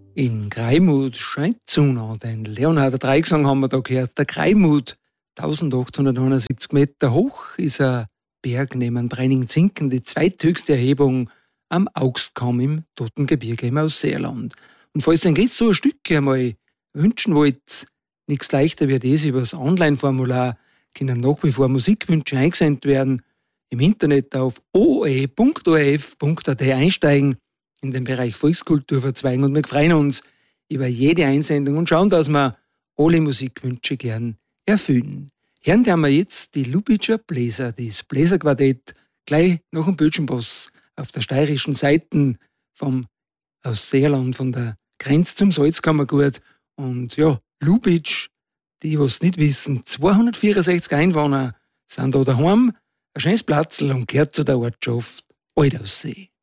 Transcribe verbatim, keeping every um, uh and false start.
In Greimut scheint die Sonne an. Den Leonharder Dreigesang haben wir da gehört. Der Greimut, eintausendachthundertneunundsiebzig Meter hoch, ist ein Berg neben Breining-Zinken, die zweithöchste Erhebung am Augstkamm im Totengebirge im Ausseerland. Und falls ihr jetzt so ein Stück einmal wünschen wollt, nichts leichter wie das über das Online-Formular, können nach wie vor Musikwünsche eingesendet werden. Im Internet auf o e punkt o r f punkt a t einsteigen, in den Bereich Volkskultur verzweigen, und wir freuen uns über jede Einsendung und schauen, dass wir alle Musikwünsche gern erfüllen. Hören wir jetzt die Lubitscher Bläser, das Bläserquartett, gleich nach dem Bötschenboss auf der steirischen Seite vom Ausseerland, von der Grenze zum Salzkammergut. Und ja, Lubitsch, die was nicht wissen, zweihundertvierundsechzig Einwohner sind da daheim, ein schönes Platzl und gehört zu der Ortschaft Altaussee.